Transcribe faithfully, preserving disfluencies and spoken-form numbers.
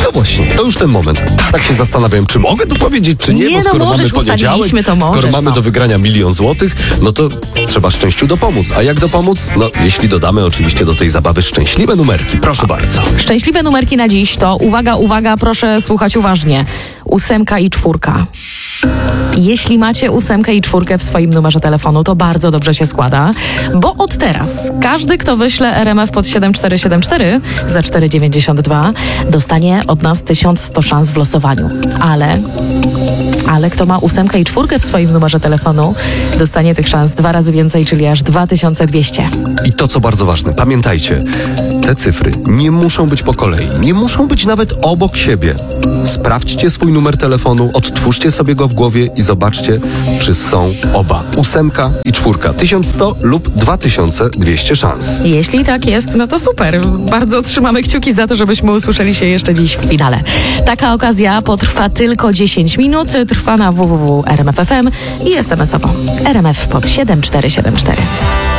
No właśnie, to już ten moment. Tak się zastanawiam, czy mogę tu powiedzieć, czy nie, Nie, bo skoro no możesz, mamy poniedziałek, ustaliliśmy, to skoro możesz, mamy no. do wygrania milion złotych, no to trzeba szczęściu dopomóc. A jak dopomóc? No, jeśli dodamy oczywiście do tej zabawy szczęśliwe numerki. Proszę bardzo. Szczęśliwe numerki na dziś to, uwaga, uwaga, proszę słuchać uważnie, ósemka i czwórka. Jeśli macie ósemkę i czwórkę w swoim numerze telefonu, to bardzo dobrze się składa, bo od teraz każdy, kto wyśle R M F pod siedem cztery siedem cztery za cztery dziewięćdziesiąt dwa, dostanie od nas tysiąc sto szans w losowaniu. Ale, ale kto ma ósemkę i czwórkę w swoim numerze telefonu, dostanie tych szans dwa razy więcej, czyli aż dwa tysiące dwieście. I to, co bardzo ważne, pamiętajcie, te cyfry nie muszą być po kolei, nie muszą być nawet obok siebie. Sprawdźcie swój numer telefonu, odtwórzcie sobie go w głowie i zobaczcie, czy są oba. Ósemka i czwórka. tysiąc sto lub dwa tysiące dwieście szans. Jeśli tak jest, no to super. Bardzo trzymamy kciuki za to, żebyśmy usłyszeli się jeszcze dziś w finale. Taka okazja potrwa tylko dziesięć minut. Trwa na w w w kropka r m f kropka f m i es em esowo. R M F pod siedem cztery siedem cztery.